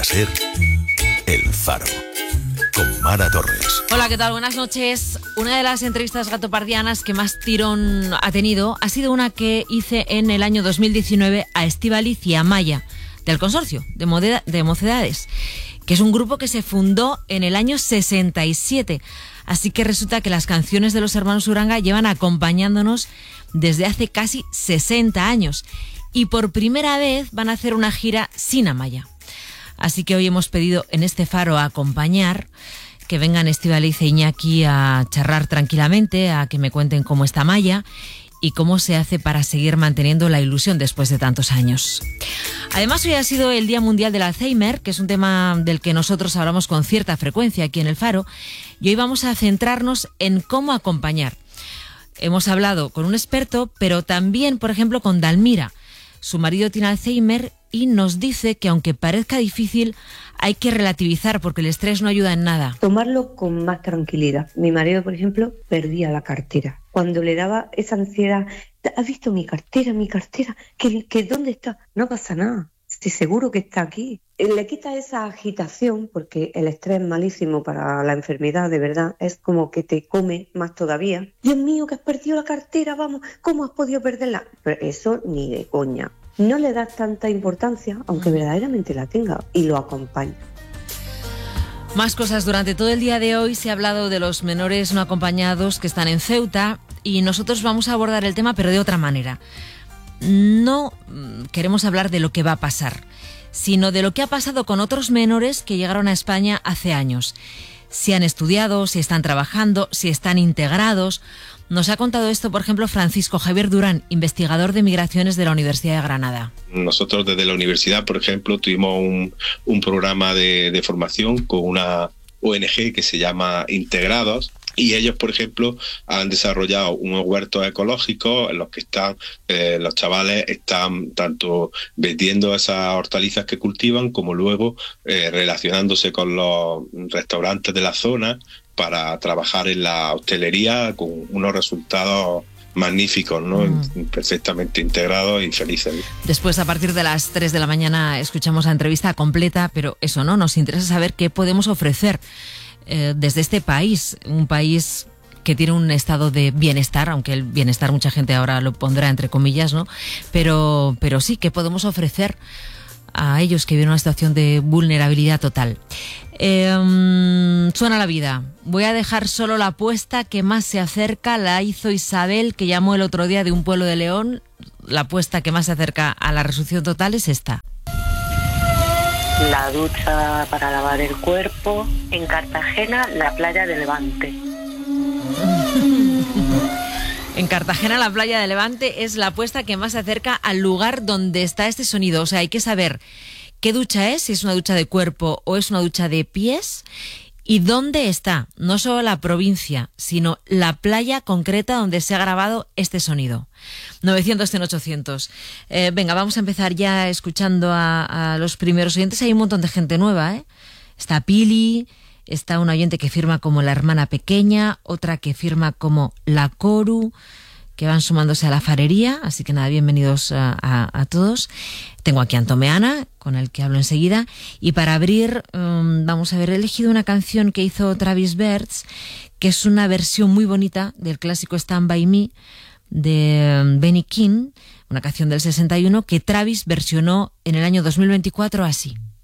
ser El Faro, con Mara Torres. Hola, ¿qué tal? Buenas noches. Una de las entrevistas gatopardianas que más tirón ha tenido ha sido una que hice en el año 2019 a Estíbaliz y a Maya, del Consorcio de Mocedades, que es un grupo que se fundó en el año 67. Así que resulta que las canciones de los hermanos Uranga llevan acompañándonos desde hace casi 60 años. Y por primera vez van a hacer una gira sin Amaya. Así que hoy hemos pedido en este Faro a acompañar, que vengan Estíbaliz e Iñaki a charlar tranquilamente, a que me cuenten cómo está Amaya y cómo se hace para seguir manteniendo la ilusión después de tantos años. Además, hoy ha sido el Día Mundial del Alzheimer, que es un tema del que nosotros hablamos con cierta frecuencia aquí en El Faro, y hoy vamos a centrarnos en cómo acompañar. Hemos hablado con un experto, pero también, por ejemplo, con Dalmira. Su marido tiene Alzheimer y nos dice que aunque parezca difícil, hay que relativizar porque el estrés no ayuda en nada. Tomarlo con más tranquilidad. Mi marido, por ejemplo, perdía la cartera. Cuando le daba esa ansiedad, ¿has visto mi cartera? ¿Que dónde está? No pasa nada. Sí, seguro que está aquí. Le quita esa agitación, porque el estrés es malísimo para la enfermedad, de verdad. Es como que te come más todavía. Dios mío, que has perdido la cartera, vamos, ¿cómo has podido perderla? Pero eso ni de coña. No le das tanta importancia, aunque verdaderamente la tenga, y lo acompaña. Más cosas. Durante todo el día de hoy se ha hablado de los menores no acompañados que están en Ceuta y nosotros vamos a abordar el tema, pero de otra manera. No queremos hablar de lo que va a pasar, sino de lo que ha pasado con otros menores que llegaron a España hace años. Si han estudiado, si están trabajando, si están integrados. Nos ha contado esto, por ejemplo, Francisco Javier Durán, investigador de migraciones de la Universidad de Granada. Nosotros desde la universidad, por ejemplo, tuvimos un programa de formación con una ONG que se llama Integrados, y ellos, por ejemplo, han desarrollado unos huertos ecológicos en los que los chavales están tanto vendiendo esas hortalizas que cultivan como luego relacionándose con los restaurantes de la zona para trabajar en la hostelería con unos resultados magníficos, ¿no? Perfectamente integrados y felices. Después, a partir de las 3 de la mañana, escuchamos la entrevista completa, pero eso, ¿no? Nos interesa saber qué podemos ofrecer desde este país, un país que tiene un estado de bienestar, aunque el bienestar mucha gente ahora lo pondrá entre comillas, ¿no? Pero sí, ¿qué podemos ofrecer a ellos que viven una situación de vulnerabilidad total? Suena la vida. Voy a dejar solo la apuesta que más se acerca. La hizo Isabel, que llamó el otro día de un pueblo de León. La apuesta que más se acerca a la resolución total es esta. La ducha para lavar el cuerpo. En Cartagena, la playa de Levante. En Cartagena, la playa de Levante es la apuesta que más se acerca al lugar donde está este sonido. O sea, hay que saber qué ducha es, si es una ducha de cuerpo o es una ducha de pies, y dónde está, no solo la provincia, sino la playa concreta donde se ha grabado este sonido. 900-100-800. Venga, vamos a empezar ya escuchando a los primeros oyentes. Hay un montón de gente nueva, ¿eh? Está Pili, está un oyente que firma como la hermana pequeña, otra que firma como la Coru, que van sumándose a la farería, así que nada, bienvenidos a todos. Tengo aquí a Antomeana, con el que hablo enseguida, y para abrir vamos a haber elegido una canción que hizo Travis Bertz, que es una versión muy bonita del clásico Stand By Me de Benny King, una canción del 61 que Travis versionó en el año 2024 así.